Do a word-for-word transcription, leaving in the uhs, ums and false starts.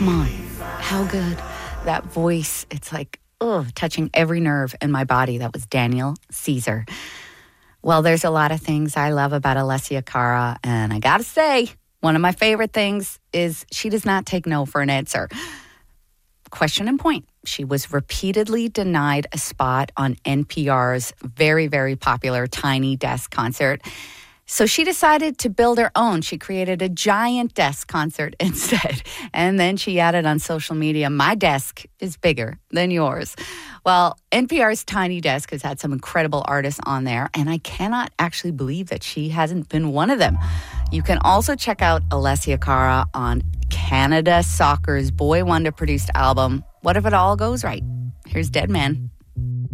come on. How good. That voice, it's like, oh, touching every nerve in my body. That was Daniel Caesar. Well, there's a lot of things I love about Alessia Cara, and I gotta say, one of my favorite things is she does not take no for an answer. Question in point. She was repeatedly denied a spot on N P R's very, very popular Tiny Desk concert. So she decided to build her own. She created a giant desk concert instead. And then she added on social media, my desk is bigger than yours. Well, N P R's Tiny Desk has had some incredible artists on there, and I cannot actually believe that she hasn't been one of them. You can also check out Alessia Cara on Canada Soccer's Boy Wonder produced album, What If It All Goes Right? Here's Dead Man.